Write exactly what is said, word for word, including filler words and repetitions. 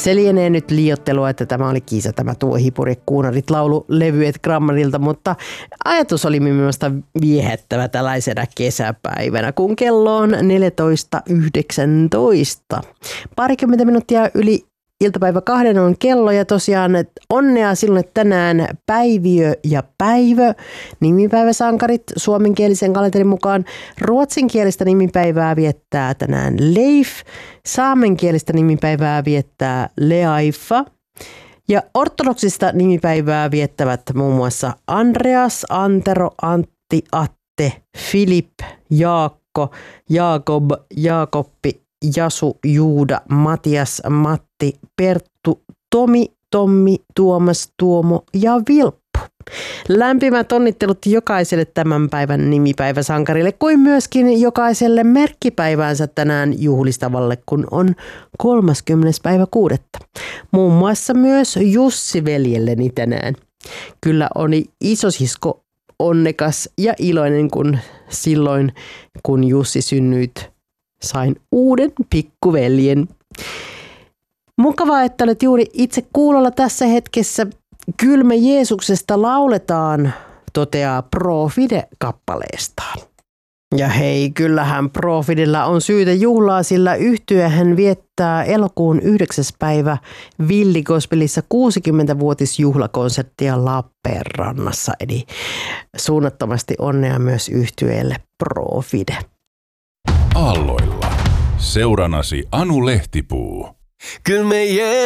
Se lienee nyt liioittelua, että tämä oli kiisa tämä Tuohipurje Kuunarit laulu levyet Grammarilta, mutta ajatus oli minusta viehättävä tällaisena kesäpäivänä, kun kello on neljätoista yhdeksäntoista. Parikymmentä minuuttia yli iltapäivä kahden on kello ja tosiaan onnea sinulle tänään Päiviö ja Päivö, nimipäiväsankarit suomenkielisen kalenterin mukaan. Ruotsinkielistä nimipäivää viettää tänään Leif, saamenkielistä nimipäivää viettää Leaifa ja ortodoksista nimipäivää viettävät muun muassa Andreas, Antero, Antti, Atte, Filip, Jaakko, Jaakob, Jaakoppi, Jasu, Juuda, Matias, Matti, Perttu, Tomi, Tommi, Tuomas, Tuomo ja Vilppu. Lämpimät onnittelut jokaiselle tämän päivän nimipäiväsankarille kuin myöskin jokaiselle merkkipäiväänsä tänään juhlistavalle, kun on kolmaskymmenes päivä kuudetta. Muun muassa myös Jussi veljelleni tänään. Kyllä oli isosisko onnekas ja iloinen, kun silloin kun Jussi synnyit, sain uuden pikkuveljen. Mukavaa, että olet juuri itse kuulolla tässä hetkessä. Kyllä me Jeesuksesta lauletaan, toteaa Profide-kappaleestaan. Ja hei, kyllähän Profidella on syytä juhlaa, sillä yhtyehän viettää elokuun yhdeksäs päivä Villigospelissa kuusikymmentävuotisjuhlakonserttia Lappeenrannassa. Eli suunnattomasti onnea myös yhtyeelle Profide. Aalloilla. Seuranasi Anu Lehtipuu. Kyllä me